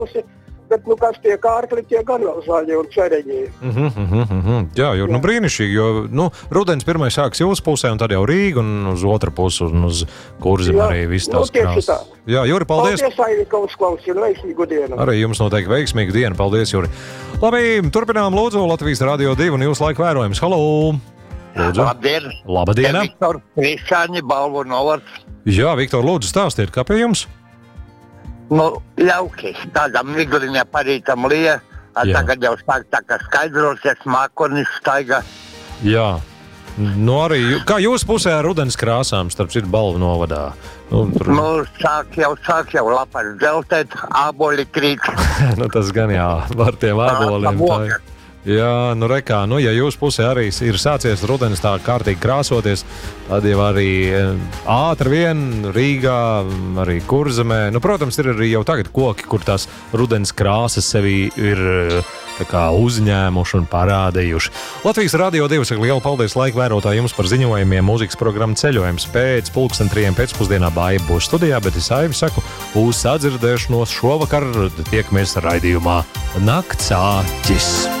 Bet, kas tie kārkli, tie gan vēl zaļi un cereņi. Jā, jo brīnišķīgi, jo rudens pirmais sāks jūsu pusē, un tad jau Rīga, un uz otru pusi, un uz Kurzem arī viss tās krāsas. Jā, Juri, paldies! Paldies, Aivika, uzklausīt, veiksmīgu dienu! Arī jums noteikti veiksmīgu dienu, paldies, Juri! Labi, turpinām lūdzu Latvijas Radio 2 un jūsu laika vērojums. Halo! Lūdzu! Labdien! Labdien! Viktor Krišāņi, Balvu novads. Jā, Viktor, lūdzu, stāstiet, kā pie jums? Ļauki, tāda migliņa parītam lija, tagad jau sāk tā kā skaidrosies, mākonis staiga. Jā, arī, kā jūs pusē ar rudens krāsām, starp citu Balvu novadā? Sāk jau lapas dzeltēt, āboli krīt. Tas gan jā, var tiem āboliem. Jā, rekā, ja jūsu pusē arī ir sācies rudens tā kārtīgi krāsoties, tad jau arī ātri vien Rīgā, arī Kurzemē. Protams, ir arī jau tagad koki, kur tās rudens krāsas sevī ir uzņēmuši un parādījuši. Latvijas Radio 2 saka lielu paldies laika vērotāji jums par ziņojumiem. Mūzikas programma Ceļojums pēc 3:00 pēcpusdienā Baiba būs studijā, bet es Aivi saku uz sadzirdēšanos šovakar. Tiekamies raidījumā Nakts āķis.